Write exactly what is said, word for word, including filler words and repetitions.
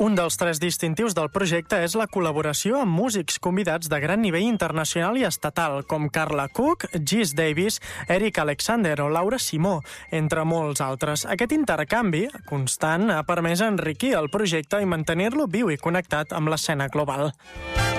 Un dels tres distintius del projecte és la col·laboració amb músics convidats de gran nivell internacional i estatal, com Carla Cook, Gis Davis, Eric Alexander o Laura Simó, entre molts altres. Aquest intercanvi constant ha permès enriquir el projecte i mantenir-lo viu i connectat amb l'escena global.